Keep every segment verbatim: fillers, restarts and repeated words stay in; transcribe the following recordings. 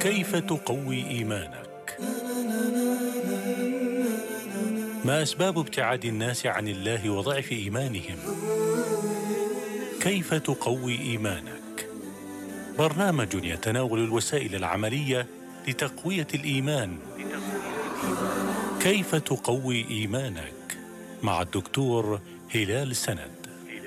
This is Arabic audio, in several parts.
كيف تقوي إيمانك؟ ما أسباب ابتعاد الناس عن الله وضعف إيمانهم؟ كيف تقوي إيمانك؟ برنامج يتناول الوسائل العملية لتقوية الإيمان. كيف تقوي إيمانك؟ مع الدكتور هلال سند.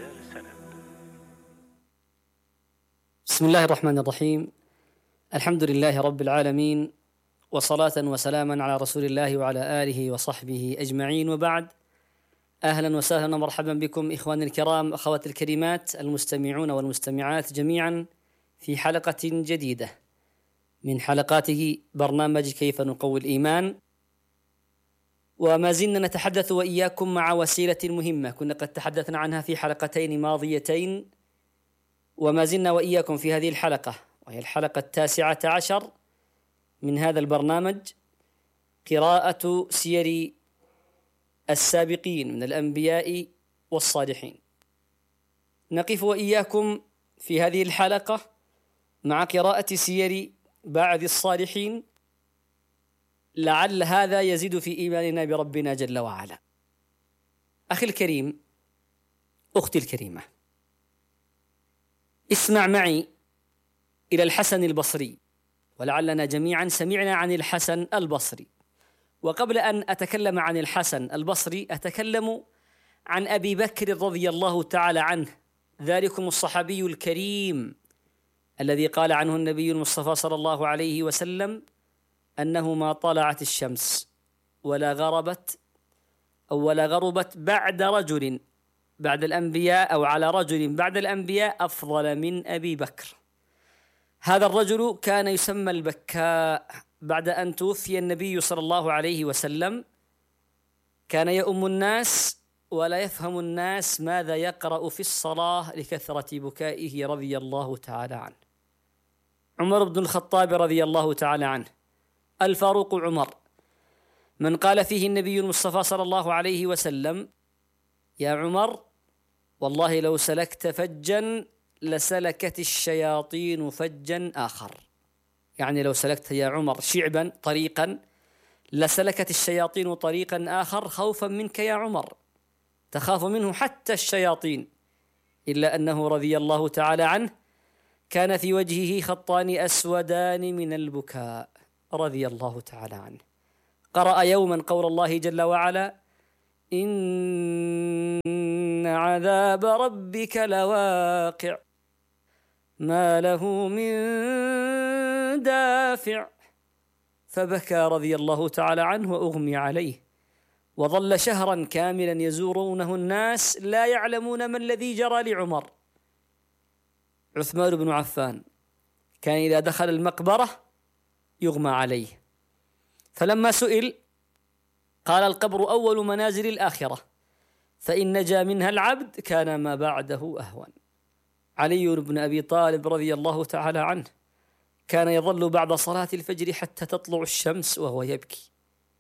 بسم الله الرحمن الرحيم. الحمد لله رب العالمين، وصلاة وسلاما على رسول الله وعلى آله وصحبه أجمعين، وبعد. أهلا وسهلا ومرحبا بكم إخواني الكرام، أخواتي الكريمات، المستمعون والمستمعات جميعا في حلقة جديدة من حلقاته برنامج كيف نقوي الإيمان. وما زلنا نتحدث وإياكم مع وسيلة مهمة كنا قد تحدثنا عنها في حلقتين ماضيتين، وما زلنا وإياكم في هذه الحلقة، وهي الحلقة التاسعة عشر من هذا البرنامج، قراءة سير السابقين من الأنبياء والصالحين. نقف وإياكم في هذه الحلقة مع قراءة سير بعض الصالحين، لعل هذا يزيد في إيماننا بربنا جل وعلا. أخي الكريم، أختي الكريمة، اسمع معي إلى الحسن البصري، ولعلنا جميعا سمعنا عن الحسن البصري. وقبل أن أتكلم عن الحسن البصري أتكلم عن أبي بكر رضي الله تعالى عنه، ذلكم الصحابي الكريم الذي قال عنه النبي المصطفى صلى الله عليه وسلم أنه ما طلعت الشمس ولا غربت أو ولا غربت بعد رجل بعد الأنبياء أو على رجل بعد الأنبياء أفضل من أبي بكر. هذا الرجل كان يسمى البكاء بعد أن توفي النبي صلى الله عليه وسلم. كان يؤم الناس ولا يفهم الناس ماذا يقرأ في الصلاة لكثرة بكائه رضي الله تعالى عنه. عمر بن الخطاب رضي الله تعالى عنه، الفاروق عمر، من قال فيه النبي المصطفى صلى الله عليه وسلم: يا عمر، والله لو سلكت فجا لسلكت الشياطين فجا آخر. يعني لو سلكت يا عمر شعبا طريقا لسلكت الشياطين طريقا آخر خوفا منك يا عمر، تخاف منه حتى الشياطين. إلا أنه رضي الله تعالى عنه كان في وجهه خطان أسودان من البكاء رضي الله تعالى عنه. قرأ يوما قول الله جل وعلا: إن عذاب ربك لواقع ما له من دافع، فبكى رضي الله تعالى عنه وأغمي عليه، وظل شهرا كاملا يزورونه الناس لا يعلمون ما الذي جرى لعمر. عثمان بن عفان كان إذا دخل المقبرة يغمى عليه، فلما سئل قال: القبر أول منازل الآخرة، فإن نجا منها العبد كان ما بعده أهون. علي بن أبي طالب رضي الله تعالى عنه كان يظل بعد صلاة الفجر حتى تطلع الشمس وهو يبكي،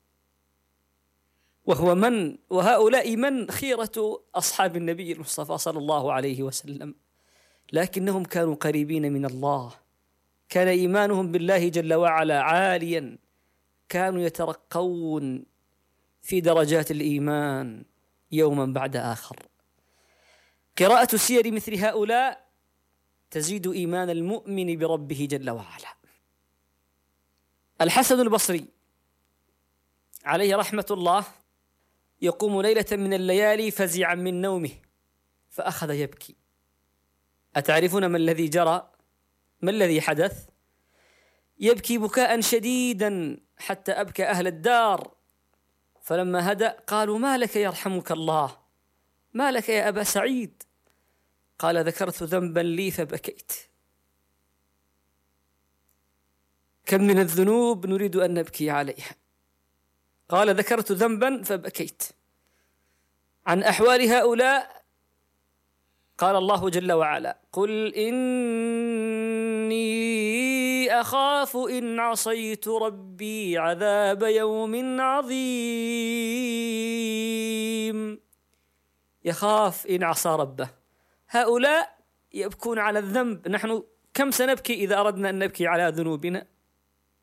وهو من وهؤلاء من خيرة أصحاب النبي المصطفى صلى الله عليه وسلم، لكنهم كانوا قريبين من الله، كان إيمانهم بالله جل وعلا عاليا، كانوا يترقون في درجات الإيمان يوما بعد آخر. قراءة سير مثل هؤلاء تزيد إيمان المؤمن بربه جل وعلا. الحسن البصري عليه رحمة الله يقوم ليلة من الليالي فزعا من نومه فأخذ يبكي. أتعرفون ما الذي جرى؟ ما الذي حدث؟ يبكي بكاء شديدا حتى أبكى أهل الدار، فلما هدأ قالوا: ما لك يرحمك الله، ما لك يا أبا سعيد؟ قال: ذكرت ذنبا لي فبكيت. كم من الذنوب نريد أن نبكي عليها. قال: ذكرت ذنبا فبكيت. عن أحوال هؤلاء قال الله جل وعلا: قل إني أخاف إن عصيت ربي عذاب يوم عظيم. يخاف إن عصى ربه. هؤلاء يبكون على الذنب. نحن كم سنبكي إذا أردنا أن نبكي على ذنوبنا؟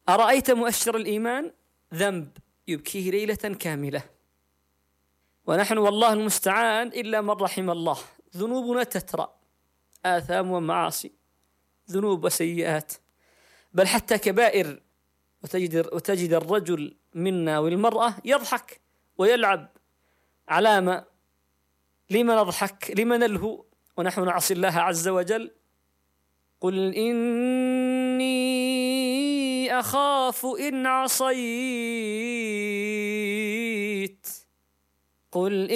أرأيت مؤشر الإيمان؟ ذنب يبكيه ليلة كاملة. ونحن والله المستعان إلا من رحم الله ذنوبنا تترى، آثام ومعاصي، ذنوب وسيئات، بل حتى كبائر. وتجد, وتجد الرجل منا والمرأة يضحك ويلعب. علامة لما نضحك؟ لما نلهو ونحن نعصي الله عز وجل؟ قل إني أخاف إن عصيت قل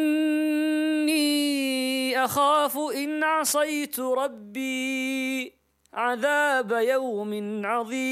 إني أخاف إن عصيت ربي عذاب يوم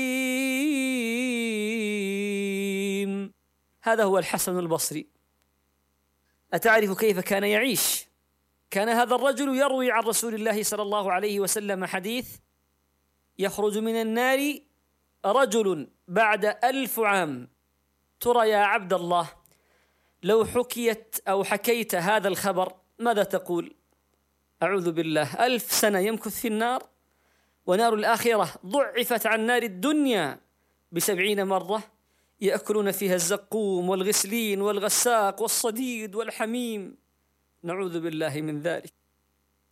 عظيم. هذا هو الحسن البصري. أتعرف كيف كان يعيش؟ كان هذا الرجل يروي عن رسول الله صلى الله عليه وسلم حديث: يخرج من النار رجل بعد ألف عام. ترى يا عبد الله، لو حكيت أو حكيت هذا الخبر ماذا تقول؟ أعوذ بالله، ألف سنة يمكث في النار، ونار الآخرة ضعفت عن نار الدنيا بسبعين مرة، يأكلون فيها الزقوم والغسلين والغساق والصديد والحميم، نعوذ بالله من ذلك.